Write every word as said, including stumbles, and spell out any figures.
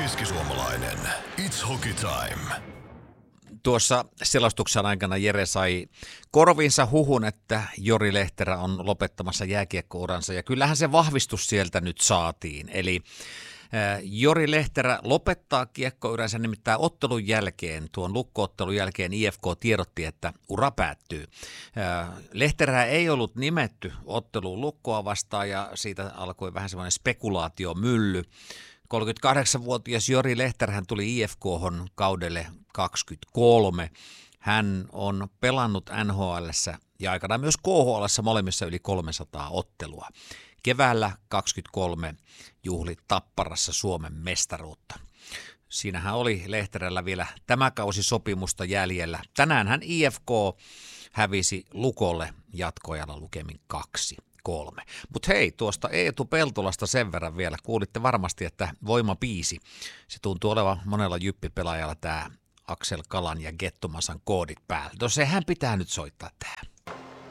Keskisuomalainen. It's hockey time. Tuossa selostuksen aikana Jere sai korviinsa huhun, että Jori Lehterä on lopettamassa jääkiekkouransa, ja kyllähän se vahvistus sieltä nyt saatiin. Eli Jori Lehterä lopettaa kiekkoyränsä, nimittäin ottelun jälkeen, tuon lukko-ottelun jälkeen I F K tiedotti, että ura päättyy. Lehterää ei ollut nimetty otteluun lukkoa vastaan, ja siitä alkoi vähän semmoinen spekulaatiomylly. kolmekymmentäkahdeksanvuotias Jori Lehterä tuli I F K:hon kaudelle kaksikymmentäkolme. Hän on pelannut N H L:ssä ja aikanaan myös K H L:ssä molemmissa yli kolmesataa ottelua. Keväällä kaksikymmentäkolme juhli Tapparassa Suomen mestaruutta. Siinähän oli Lehterällä vielä tämä kausi sopimusta jäljellä. Tänäänhän I F K hävisi Lukolle jatkoajalla lukemin kaksi kolme. Mutta hei, tuosta Eetu Peltolasta sen verran vielä. Kuulitte varmasti, että voimabiisi. Se tuntuu olevan monella jyppipelaajalla tämä Aksel Kalan ja Gettomasan koodit päällä. No sehän pitää nyt soittaa tähän.